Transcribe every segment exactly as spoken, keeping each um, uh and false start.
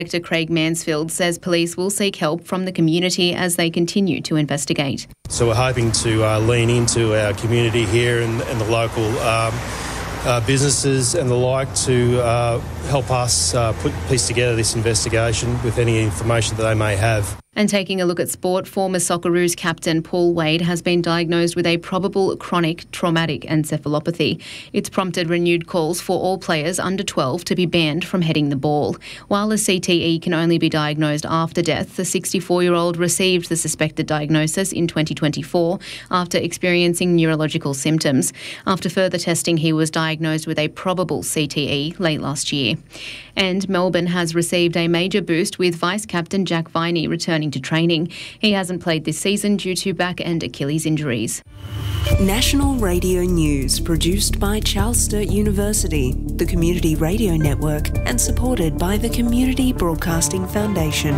Director Craig Mansfield says police will seek help from the community as they continue to investigate. So we're hoping to uh, lean into our community here and, and the local um, uh, businesses and the like to uh, help us uh, put piece together this investigation with any information that they may have. And taking a look at sport, former Socceroos captain Paul Wade has been diagnosed with a probable chronic traumatic encephalopathy. It's prompted renewed calls for all players under twelve to be banned from heading the ball. While a C T E can only be diagnosed after death, the sixty-four-year-old received the suspected diagnosis in twenty twenty-four after experiencing neurological symptoms. After further testing, he was diagnosed with a probable C T E late last year. And Melbourne has received a major boost with Vice-Captain Jack Viney returning to training. He hasn't played this season due to back and Achilles injuries. National Radio News, produced by Charles Sturt University, the Community Radio Network, and supported by the Community Broadcasting Foundation.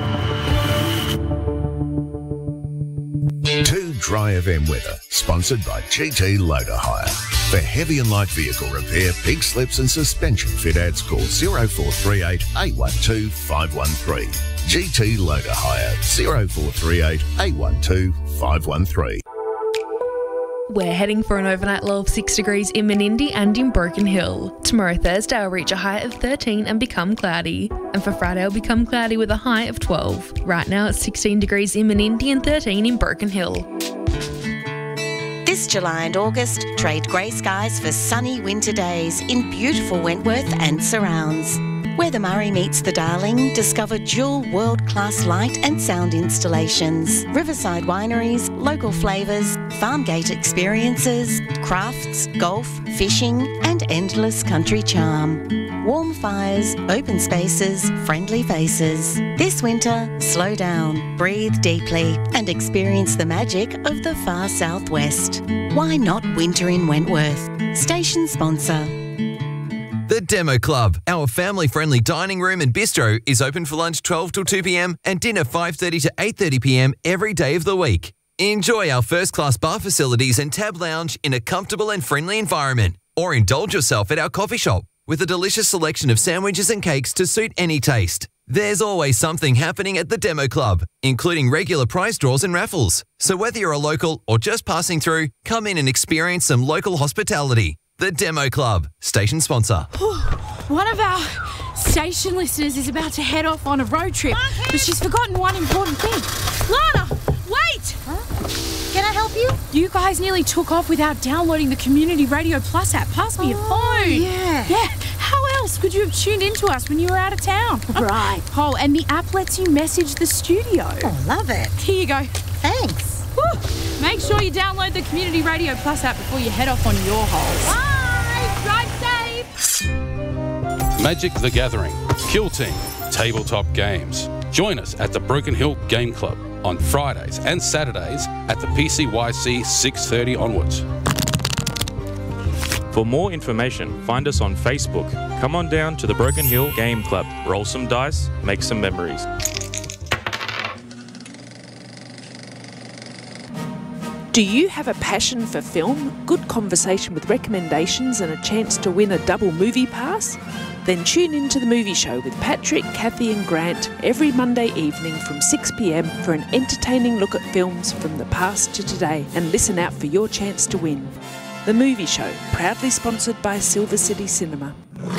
Two Dry F M weather, sponsored by G T Loader Hire. For heavy and light vehicle repair, pig slips and suspension fit outs, call zero four three eight, eight one two, five one three. G T Loader Hire, zero four three eight, eight one two, five one three. We're heading for an overnight low of six degrees in Menindee and in Broken Hill. Tomorrow Thursday will reach a high of thirteen and become cloudy. And for Friday will become cloudy with a high of twelve. Right now it's sixteen degrees in Menindee and thirteen in Broken Hill. This July and August, trade grey skies for sunny winter days in beautiful Wentworth and surrounds. Where the Murray meets the Darling, discover dual world-class light and sound installations, riverside wineries, local flavours, farm gate experiences, crafts, golf, fishing and endless country charm. Warm fires, open spaces, friendly faces. This winter, slow down, breathe deeply and experience the magic of the far southwest. Why not winter in Wentworth? Station sponsor. The Demo Club, our family-friendly dining room and bistro, is open for lunch twelve till two p m and dinner five thirty to eight thirty p m every day of the week. Enjoy our first-class bar facilities and tab lounge in a comfortable and friendly environment, or indulge yourself at our coffee shop with a delicious selection of sandwiches and cakes to suit any taste. There's always something happening at the Demo Club, including regular prize draws and raffles. So whether you're a local or just passing through, come in and experience some local hospitality. The Demo Club, station sponsor. One of our station listeners is about to head off on a road trip, but she's forgotten one important thing. Lana, wait! Huh? Can I help you? You guys nearly took off without downloading the Community Radio Plus app. Pass me oh, your phone. Yeah. Yeah. How else could you have tuned into us when you were out of town? Right. Oh, and the app lets you message the studio. Oh, love it. Here you go. Thanks. Woo. Make sure you download the Community Radio Plus app before you head off on your holes. Bye. Drive safe. Magic the Gathering, Kill Team, tabletop games. Join us at the Broken Hill Game Club on Fridays and Saturdays at the P C Y C six thirty onwards. For more information, find us on Facebook. Come on down to the Broken Hill Game Club. Roll some dice, make some memories. Do you have a passion for film, good conversation with recommendations and a chance to win a double movie pass? Then tune in to The Movie Show with Patrick, Kathy and Grant every Monday evening from six p m for an entertaining look at films from the past to today, and listen out for your chance to win. The Movie Show, proudly sponsored by Silver City Cinema.